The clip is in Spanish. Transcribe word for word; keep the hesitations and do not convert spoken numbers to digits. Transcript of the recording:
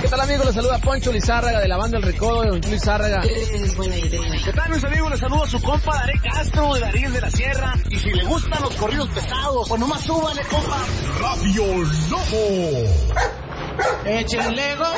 tal, amigos? Les saluda Poncho Lizárraga de la banda El Recodo, de Don Lizárraga. Es buena idea. ¿Qué tal, mis amigos? Les saluda su compa Daré Castro de Darío de la Sierra. Y si le gustan los corridos pesados, pues nomás súbale, compa. Radio Lobo. Échenle goma.